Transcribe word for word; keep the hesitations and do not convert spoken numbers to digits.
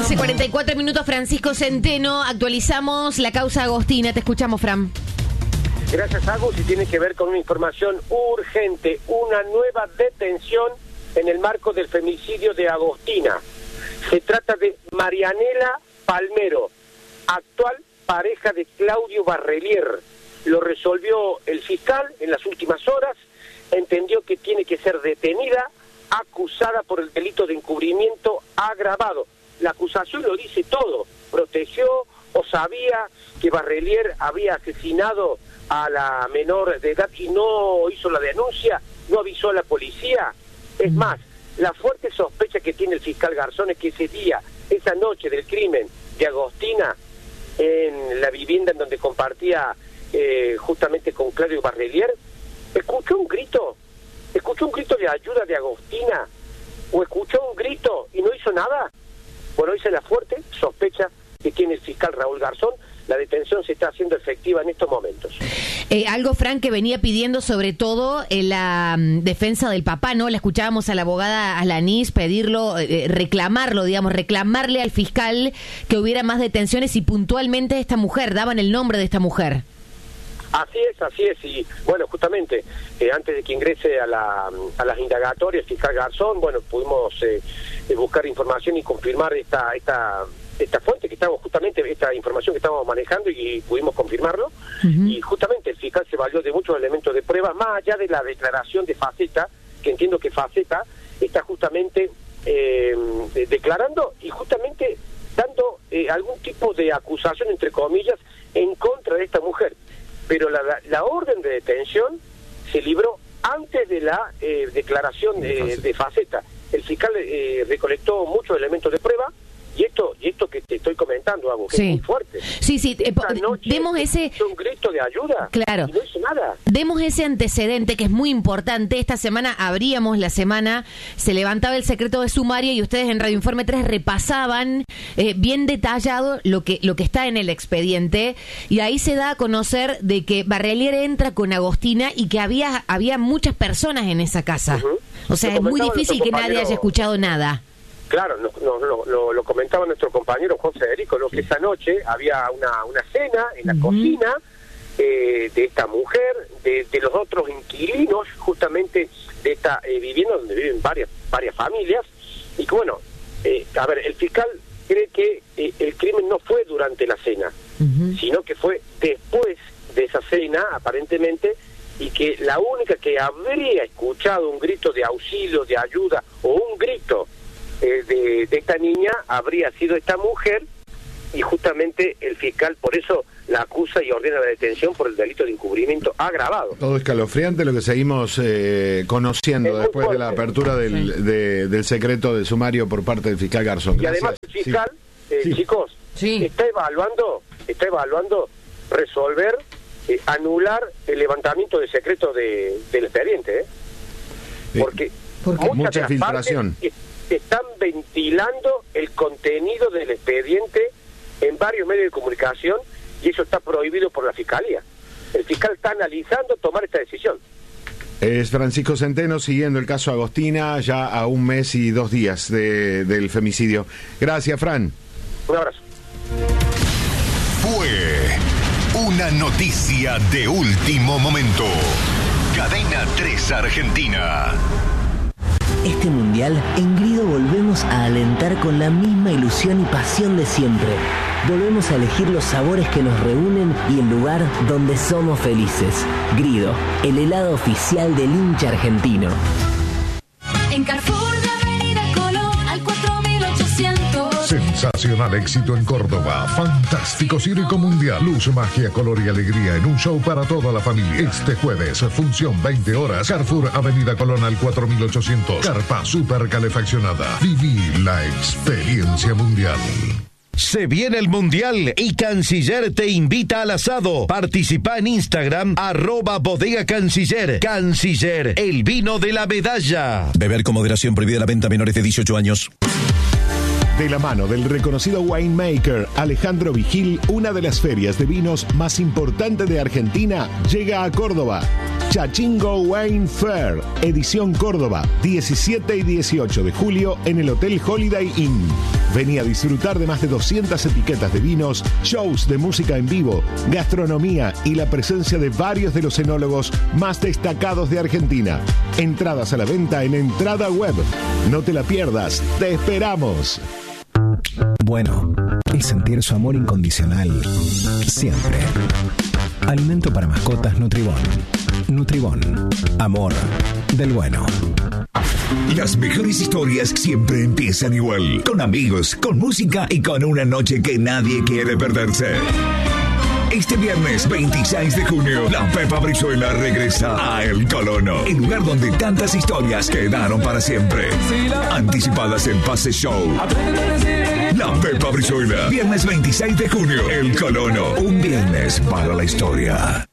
once cuarenta y cuatro minutos, Francisco Centeno. Actualizamos la causa Agostina. Te escuchamos, Fran. Gracias, Agus, y tiene que ver con una información urgente. Una nueva detención en el marco del femicidio de Agostina. Se trata de Marianela Palmero, actual pareja de Claudio Barrelier. Lo resolvió el fiscal en las últimas horas. Entendió que tiene que ser detenida, acusada por el delito de encubrimiento agravado. La acusación lo dice todo. Protegió o sabía que Barrelier había asesinado a la menor de edad y no hizo la denuncia, no avisó a la policía. Es más, la fuerte sospecha que tiene el fiscal Garzón es que ese día, esa noche del crimen de Agostina, en la vivienda en donde compartía eh, justamente con Claudio Barrelier, escuchó un grito, escuchó un grito de ayuda de Agostina, o escuchó un grito y no hizo nada. Bueno, esa es la fuerte sospecha que tiene el fiscal Raúl Garzón. La detención se está haciendo efectiva en estos momentos. Eh, algo, Fran, que venía pidiendo sobre todo en la um, defensa del papá, ¿no? La escuchábamos a la abogada Alanís pedirlo, eh, reclamarlo, digamos, reclamarle al fiscal que hubiera más detenciones y puntualmente esta mujer, daban el nombre de esta mujer. Así es, así es, y bueno, justamente, eh, antes de que ingrese a, la, a las indagatorias, el fiscal Garzón, bueno, pudimos eh, buscar información y confirmar esta esta esta fuente que estamos, justamente, esta información que estábamos manejando y pudimos confirmarlo, uh-huh. Y justamente el fiscal se valió de muchos elementos de prueba, más allá de la declaración de Faceta, que entiendo que Faceta está justamente eh, declarando y justamente dando eh, algún tipo de acusación, entre comillas, en contra de esta mujer. Pero la, la, la orden de detención se libró antes de la eh, declaración de, de Faceta. El fiscal eh, recolectó muchos elementos de prueba y esto y esto que te estoy comentando, Agus, sí. Es muy fuerte. Sí, sí, eh, noche demos ese un grito de ayuda. Claro. Y no hizo nada. Demos ese antecedente que es muy importante. Esta semana abríamos la semana, se levantaba el secreto de sumario y ustedes en Radio Informe tres repasaban eh, bien detallado lo que lo que está en el expediente y ahí se da a conocer de que Barrelier entra con Agostina y que había había muchas personas en esa casa. Uh-huh. O sea, es muy difícil que nadie haya escuchado nada. Claro, no, no, no, lo, lo comentaba nuestro compañero Juan Federico, lo que esa noche había una, una cena en la uh-huh. cocina eh, de esta mujer, de, de los otros inquilinos, justamente de esta eh, vivienda donde viven varias varias familias, y que bueno, eh, a ver, el fiscal cree que eh, el crimen no fue durante la cena, uh-huh. sino que fue después de esa cena, aparentemente, y que la única que habría escuchado un grito de auxilio, de ayuda, o un grito Eh, de, de esta niña habría sido esta mujer, y justamente el fiscal por eso la acusa y ordena la detención por el delito de encubrimiento agravado. Todo escalofriante lo que seguimos eh, conociendo es después de la apertura del, sí. de, del secreto de sumario por parte del fiscal Garzón. Y además el fiscal, sí. Eh, sí. chicos, sí. está evaluando, está evaluando resolver, eh, anular el levantamiento del secreto de, del expediente, ¿eh? Porque eh, ¿por qué? Mucha filtración. Partes, están ventilando el contenido del expediente en varios medios de comunicación y eso está prohibido por la Fiscalía. El fiscal está analizando tomar esta decisión. Es Francisco Centeno siguiendo el caso Agostina ya a un mes y dos días de, del femicidio. Gracias, Fran. Un abrazo. Fue una noticia de último momento. Cadena tres Argentina. Este mundial, en Grido volvemos a alentar con la misma ilusión y pasión de siempre. Volvemos a elegir los sabores que nos reúnen y el lugar donde somos felices. Grido, el helado oficial del hincha argentino. En Carrefour de Avenida Colón al cuatro mil ochocientos. Sensacional éxito en Córdoba. Fantástico circo mundial. Luz, magia, color y alegría en un show para toda la familia. Este jueves, función veinte horas. Carrefour Avenida Colón al cuatro mil ochocientos. Carpa super calefaccionada. Viví la experiencia mundial. Se viene el Mundial y Canciller te invita al asado. Participa en Instagram, arroba bodega Canciller. Canciller, el vino de la medalla. Beber con moderación, prohibida la venta a menores de dieciocho años. De la mano del reconocido winemaker Alejandro Vigil, una de las ferias de vinos más importantes de Argentina llega a Córdoba. Chachingo Wine Fair, edición Córdoba, diecisiete y dieciocho de julio en el Hotel Holiday Inn. Vení a disfrutar de más de doscientas etiquetas de vinos, shows de música en vivo, gastronomía y la presencia de varios de los enólogos más destacados de Argentina. Entradas a la venta en Entrada Web. No te la pierdas, te esperamos. Bueno, es sentir su amor incondicional siempre. Alimento para mascotas Nutribón. Nutribón. Amor del bueno. Las mejores historias siempre empiezan igual. Con amigos, con música y con una noche que nadie quiere perderse. Este viernes veintiséis de junio, la Pepa Brizuela regresa a El Colono, el lugar donde tantas historias quedaron para siempre. Anticipadas en Pase Show. La Pepa Brizuela, viernes veintiséis de junio, El Colono, un viernes para la historia.